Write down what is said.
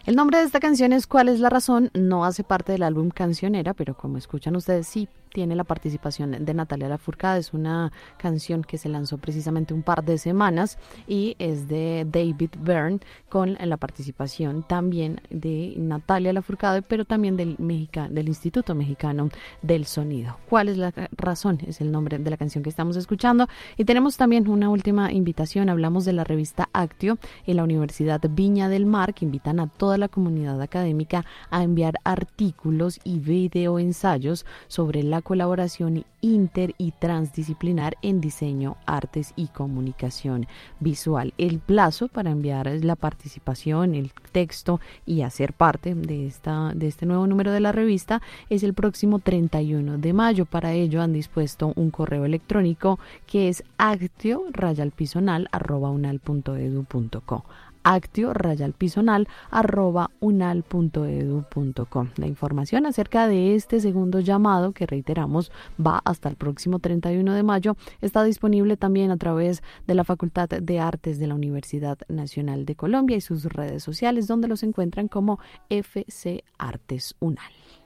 El nombre de esta canción es ¿Cuál es la razón? No hace parte del álbum Cancionera, pero como escuchan ustedes, sí tiene la participación de Natalia Lafourcade. Es una canción que se lanzó precisamente un par de semanas y es de David Byrne, con la participación también de Natalia Lafourcade, pero también del Instituto Mexicano del Sonido. ¿Cuál es la razón? Es el nombre de la canción que estamos escuchando. Y tenemos también una última invitación. Hablamos de la revista Actio y la Universidad Viña del Mar, que invitan a toda la comunidad académica a enviar artículos y videoensayos sobre la colaboración inter y transdisciplinar en diseño, artes y comunicación visual. El plazo para enviar la participación, el texto y hacer parte de este nuevo número de la revista es el próximo 31 de mayo. Para ello han dispuesto un correo electrónico que es actio@unal.edu.co. actio@unal.edu.co. La información acerca de este segundo llamado, que reiteramos va hasta el próximo 31 de mayo, está disponible también a través de la Facultad de Artes de la Universidad Nacional de Colombia y sus redes sociales, donde los encuentran como FC Artes UNAL.